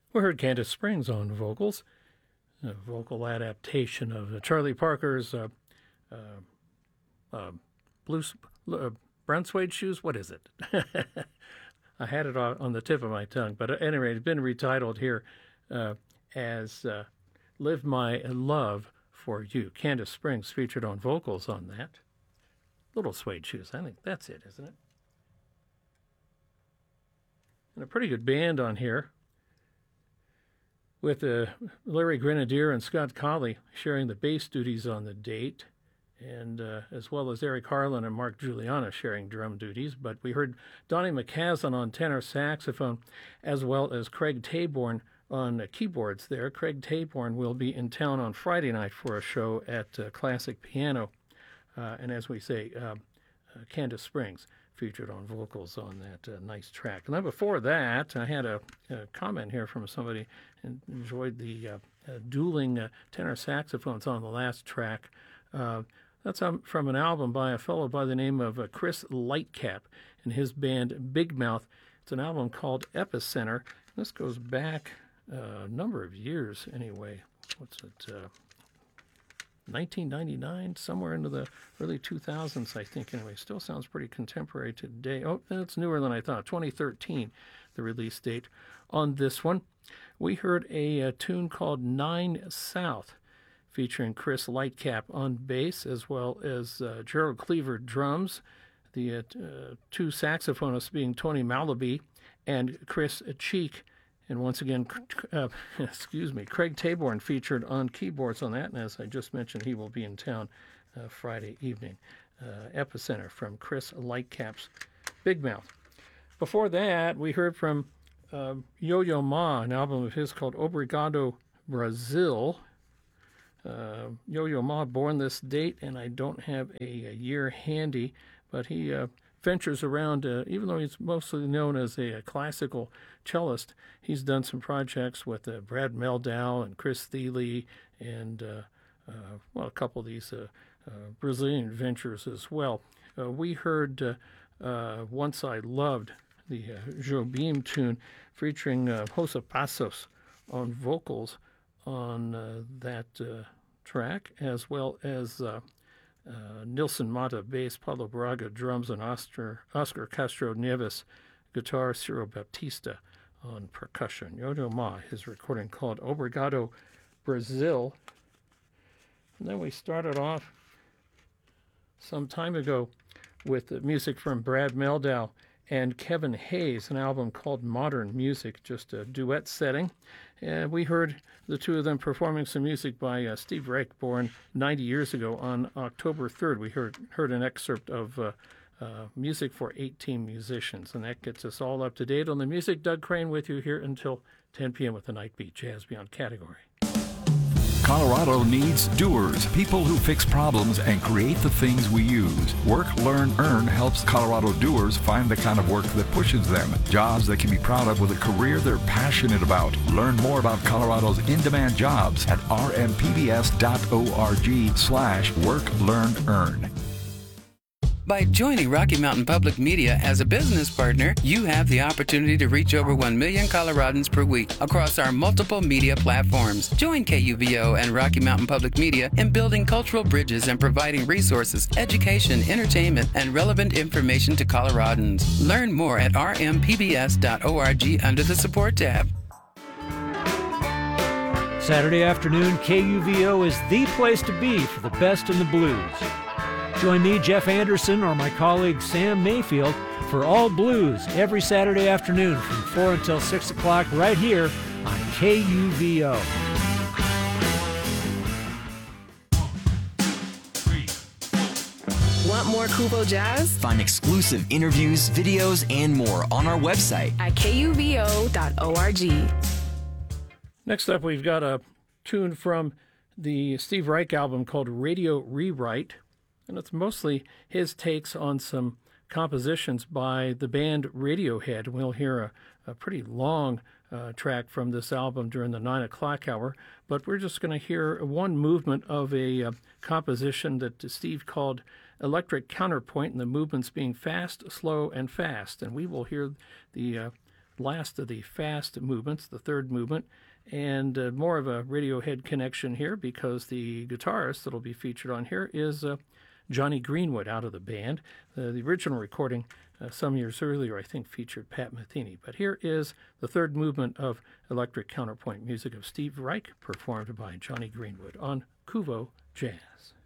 We heard Candace Springs on vocals, a vocal adaptation of Charlie Parker's brown suede shoes. What is it? I had it on the tip of my tongue, but at any rate, it's been retitled here as Live My Love for You. Candace Springs featured on vocals on that. Little Suede Shoes. I think that's it, isn't it? And a pretty good band on here with Larry Grenadier and Scott Colley sharing the bass duties on the date, and as well as Eric Harlan and Mark Giuliana sharing drum duties. But we heard Donnie McCaslin on tenor saxophone, as well as Craig Taborn on keyboards there. Craig Taborn will be in town on Friday night for a show at Classic Piano. And as we say, Candace Springs featured on vocals on that nice track. And then before that, I had a comment here from somebody and enjoyed the dueling tenor saxophones on the last track. That's from an album by a fellow by the name of Chris Lightcap and his band Big Mouth. It's an album called Epicenter. This goes back a number of years anyway. What's it? 1999, somewhere into the early 2000s, I think, anyway. Still sounds pretty contemporary today. Oh, it's newer than I thought. 2013, the release date on this one. We heard a tune called 9 South, featuring Chris Lightcap on bass, as well as Gerald Cleaver drums, the two saxophonists being Tony Malaby and Chris Cheek. And once again, Craig Taborn featured on keyboards on that. And as I just mentioned, he will be in town Friday evening. Epicenter from Chris Lightcap's Big Mouth. Before that, we heard from Yo-Yo Ma, an album of his called Obrigado Brazil. Yo-Yo Ma born this date, and I don't have a year handy, but he ventures around, even though he's mostly known as a classical cellist. He's done some projects with Brad Meldau and Chris Thile and, a couple of these Brazilian ventures as well. We heard Once I Loved, the Jobim tune, featuring Jose Passos on vocals on that track, as well as Nilson Mata bass, Paulo Braga drums, and Oscar Castro Neves guitar, Ciro Baptista on percussion. Yo-Yo Ma, his recording called Obrigado Brazil. And then we started off some time ago with music from Brad Meldau and Kevin Hayes, an album called Modern Music, just a duet setting. And we heard the two of them performing some music by Steve Reich, born 90 years ago on October 3rd. We heard an excerpt of music for 18 musicians, and that gets us all up to date on the music. Doug Crane with you here until 10 p.m. with the Night Beat Jazz Beyond category. Colorado needs doers, people who fix problems and create the things we use. Work, Learn, Earn helps Colorado doers find the kind of work that pushes them. Jobs they can be proud of with a career they're passionate about. Learn more about Colorado's in-demand jobs at rmpbs.org/Work, Learn, Earn. By joining Rocky Mountain Public Media as a business partner, you have the opportunity to reach over 1 million Coloradans per week across our multiple media platforms. Join KUVO and Rocky Mountain Public Media in building cultural bridges and providing resources, education, entertainment, and relevant information to Coloradans. Learn more at rmpbs.org under the Support tab. Saturday afternoon, KUVO is the place to be for the best in the blues. Join me, Jeff Anderson, or my colleague Sam Mayfield for All Blues every Saturday afternoon from 4 until 6 o'clock right here on KUVO. Want more Kubo Jazz? Find exclusive interviews, videos, and more on our website at kuvo.org. Next up, we've got a tune from the Steve Reich album called Radio Rewrite. And it's mostly his takes on some compositions by the band Radiohead. We'll hear a pretty long track from this album during the 9 o'clock hour, but we're just going to hear one movement of a composition that Steve called Electric Counterpoint, and the movements being fast, slow, and fast. And we will hear the last of the fast movements, the third movement, and more of a Radiohead connection here because the guitarist that'll be featured on here is Johnny Greenwood out of the band. The original recording some years earlier, I think, featured Pat Metheny. But here is the third movement of Electric Counterpoint music of Steve Reich, performed by Johnny Greenwood on Kuvo Jazz.